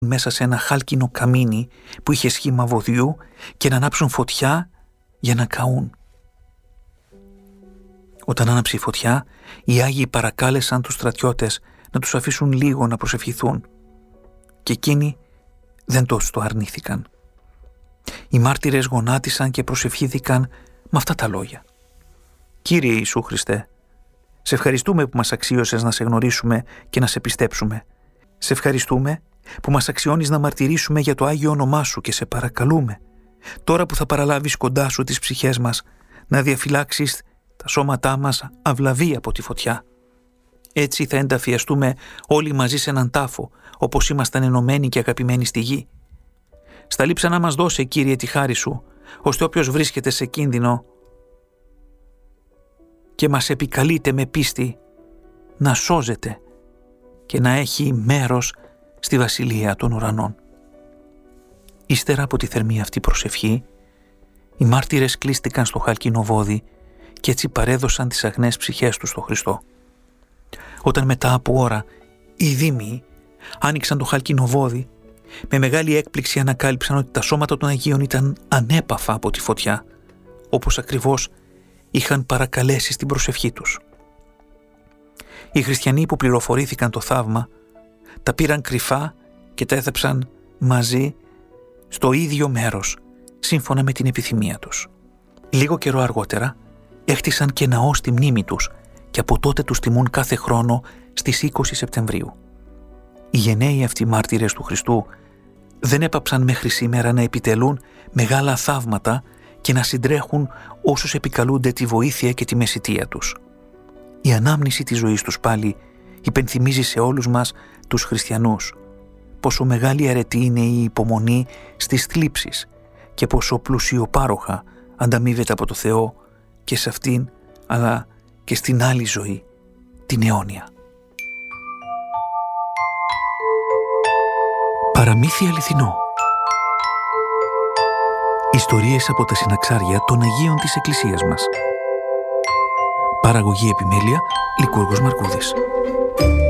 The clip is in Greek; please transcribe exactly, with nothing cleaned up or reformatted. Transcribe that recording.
μέσα σε ένα χάλκινο καμίνι που είχε σχήμα βοδιού και να ανάψουν φωτιά για να καούν. Όταν άναψε η φωτιά, οι Άγιοι παρακάλεσαν τους στρατιώτες να τους αφήσουν λίγο να προσευχηθούν και εκείνοι δεν τόσο το αρνήθηκαν. Οι μάρτυρες γονάτισαν και προσευχήθηκαν με αυτά τα λόγια: «Κύριε Ιησού Χριστέ, σε ευχαριστούμε που μας αξίωσες να σε γνωρίσουμε και να σε πιστέψουμε. Σε ευχαριστούμε που μας αξιώνεις να μαρτυρήσουμε για το Άγιο όνομά σου και σε παρακαλούμε, τώρα που θα παραλάβεις κοντά σου τις ψυχές μας, να διαφυλάξεις τα σώματά μας αυλαβή από τη φωτιά. Έτσι θα ενταφιαστούμε όλοι μαζί σε έναν τάφο, όπως ήμασταν ενωμένοι και αγαπημένοι στη γη. Στα λείψα να μας δώσε, Κύριε, τη χάρη σου, ώστε όποιος βρίσκεται σε κίνδυνο και μας επικαλείται με πίστη να σώζεται και να έχει μέρος στη Βασιλεία των Ουρανών». Ύστερα από τη θερμή αυτή προσευχή, οι μάρτυρες κλείστηκαν στο χάλκινο βόδι και έτσι παρέδωσαν τις αγνές ψυχές τους στο Χριστό. Όταν μετά από ώρα οι δήμοι άνοιξαν το χάλκινο βόδι, με μεγάλη έκπληξη ανακάλυψαν ότι τα σώματα των Αγίων ήταν ανέπαφα από τη φωτιά, όπως ακριβώς είχαν παρακαλέσει στην προσευχή τους. Οι χριστιανοί που πληροφορήθηκαν το θαύμα τα πήραν κρυφά και τα έθεψαν μαζί στο ίδιο μέρος, σύμφωνα με την επιθυμία τους. Λίγο καιρό αργότερα έχτισαν και ναό στη μνήμη τους και από τότε τους τιμούν κάθε χρόνο στις είκοσι Σεπτεμβρίου. Οι γενναίοι αυτοί μάρτυρες του Χριστού δεν έπαψαν μέχρι σήμερα να επιτελούν μεγάλα θαύματα και να συντρέχουν όσους επικαλούνται τη βοήθεια και τη μεσιτεία τους. Η ανάμνηση της ζωής τους πάλι υπενθυμίζει σε όλους μας τους χριστιανούς πόσο μεγάλη αρετή είναι η υπομονή στις θλίψεις και πόσο πλουσιοπάροχα ανταμείβεται από το Θεό και σε αυτήν αλλά και στην άλλη ζωή, την αιώνια. Παραμύθι αληθινό. Ιστορίες από τα συναξάρια των Αγίων της Εκκλησίας μας. Παραγωγή επιμέλεια Λικούργος Μαρκούδης.